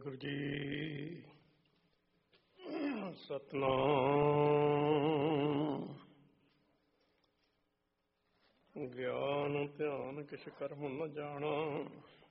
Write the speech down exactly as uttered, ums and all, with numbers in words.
ਵਾਹਿਗੁਰੂ ਜੀ। ਸਤਿਨਾਮ। ਗਿਆਨ ਧਿਆਨ ਕਿਛ ਕਰਮ ਨ ਜਾਣਾ,